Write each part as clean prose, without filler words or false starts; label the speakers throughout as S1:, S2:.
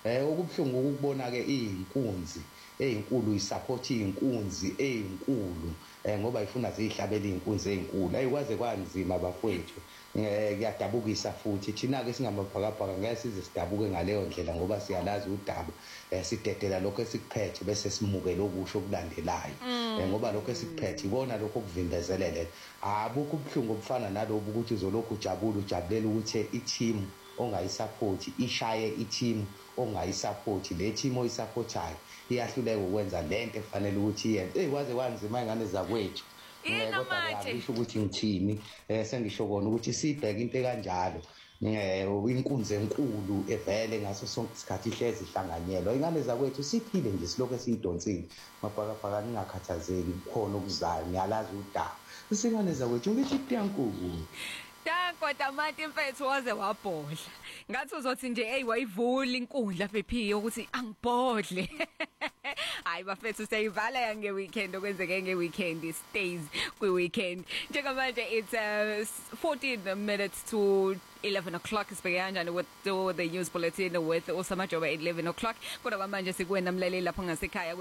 S1: Okubhlungu ukubona ke inkunzi ezinkulu isupport inkunzi ezinkulu ngoba ifuna zihlabela inkunzi ezinkulu ayikwaze kwanzima bafowethu kuyadabukisa futhi thina ke singamabhakabhaka ngeke size sidabuke ngaleyo ndlela ngoba siyalazi udaba sidedela lokho esikuphethe bese simuke lokusho okulandelayo ngoba lokho esikuphethe ibona lokho okuvimbezelele abukho ubhlungu obufana nalobu ukuthi uzolokhu ujabulela ukuthi i-team ongayisupport ishaye i-team ongayisupport le team oyisupportayo iyahluleka ukwenza lento efanele ukuthi yenze kwaze kwanzima ingane zakwethu kodwa ngisho ukuthi ngithini sengisho kona ukuthi sibheke into ekanjalo inkunzi enkulu evele ngaso sonke isikhathi ihlezi ihlanganyelwa ingane zakwethu siphile nje silokho esiyidonsile mabhakabhaka ningakhathazeki kukhona okuzayo ngiyalazi udaba isingane zakwethu ngithi iyankulu
S2: kodwa manje mfethu waze wabhodla ngathi uzothi nje hey wayivula inkundla phephi ukuthi angibhodle hayi bafethu seyivala nge weekend okwenzeke nge weekend stays kwi weekend njengamanje it's 14 minutes to 11 o'clock isibheke kanjani with the news bulletin with Usamajoba at 11 o'clock kodwa kwamanje sikuwena mlaleli lapho ngasekhaya ku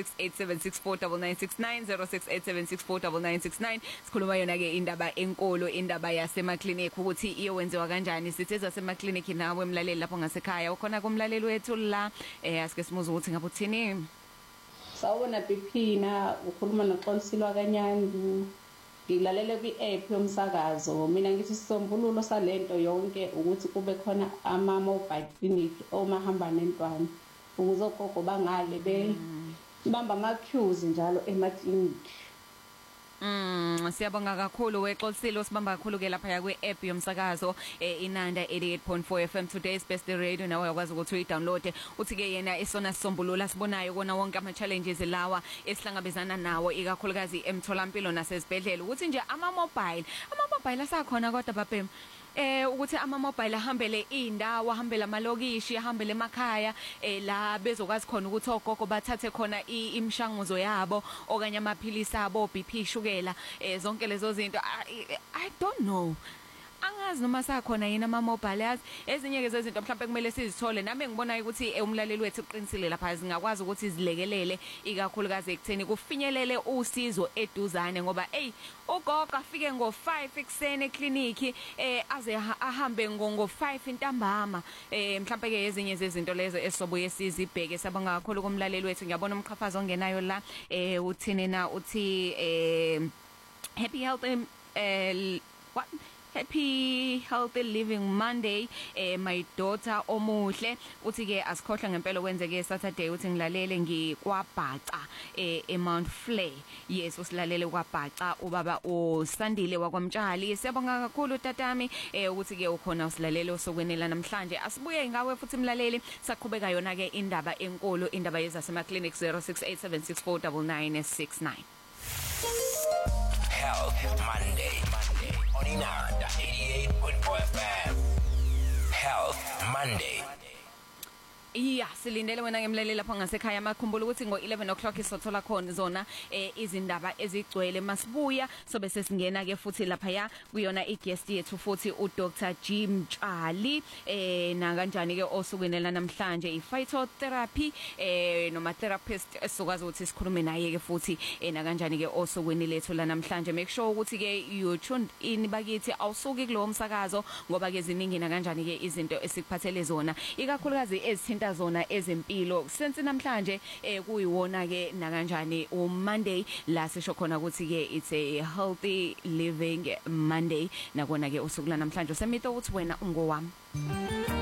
S2: 0687649969 0687649969 sikhuluma yona ke indaba enkolo indaba yasemaklinikhi ukuthi iyowenziwa kanjani sitheza semaklinikhi nawe mlaleli lapho ngasekhaya ukhona kumlaleli wethu la asike simuza ukuthi ngabe uthini
S3: sawubona BP na ukhuluma noXolisilwa Kanyandi ngilalele kwi-app yomsakazo mina ngithi sisombululo salento yonke ukuthi kube khona ama-mobile clinic omahamba nentwana ukuze ogogo bangale bamba ama-queues njalo emaklinikhi.
S2: Siyabonga kakhulu weXolisilo sibamba kakhulu ke lapha kwi app yomsakazo Inanda 88.4 FM today's best radio nawe uyakwazi ukuthi uyidownload uthi ke yena isona sisombululo sibonayo kona wonke ama challenges lawa esihlangabezana nawo ikakhulukazi emtholampilo nasezibhedlela ukuthi nje ama-mobile asakhona kodwa babhem ukuthi ama-mobile ahambele indawo ahambele amalokishi ahambele emakhaya la bezokwazi khona ukuthi ogogo bathathe khona imishanguzo yabo okanye amaphilisi abo BP shukela zonke lezo zinto I don't know angazi noma sakhona yini ama-mobile yazi ezinye ke zezinto mhlawumbe kumele sizithole nami ngibona ukuthi umlaleli wethu uqinisile lapha zingakwazi ukuthi zilekelele ikakhulukazi ekutheni kufinyelele usizo eduzane ngoba ugogo afike ngo5 ekseni ekliniki aze ahambe ngo5 intambama mhlawumbe ke ezinye zezinto lezo esobuye sizibheke sabanga kakhulu kumlaleli wethu ngiyabona umqhafazo ongenayo la uthini na uthi happy health what Happy Healthy Living Monday my daughter omuhle uthi ke asikhohlwa ngempela kwenzeke Saturday uthi ngilalele ngikwabhaca eMount Flare yes usilalele kwabhaca ubaba uSandile wakwamtshali siyabonga kakhulu tatami ukuthi ke ukhona usilalele osokwenela namhlanje asibuye ngawe futhi mlaleli saqhubeka yona ke indaba enkolo indaba yezasema clinic 0687649969
S4: Health Monday on Inanda 88.4 FM. Health Monday.
S2: Silindele wena ngemlaleli lapha ngasekhaya makhumbula ukuthi ngo11 o'clock isothola khona zona izindaba ezigcwele masibuya sobe sesingena ke futhi lapha kuyona iGuest yethu futhi uDr Jim Mtshali na kanjani ke osukwenela namhlanje iPhytotherapy noma therapist esokwazi ukuthi sikhulume naye ke futhi na kanjani ke osukweni lethu la namhlanje make sure ukuthi ke you tuned in bakithi awusuki kulo msakazo ngoba ke ziningi na kanjani ke izinto esikuphathele zona ikakhulukazi ezithinta zona ezempilo sense namhlanje kuyiwona ke na kanjani Monday la sisho khona ukuthi ke it's a healthy living Monday nakona ke usuku la namhlanje semito uthi wena ungowami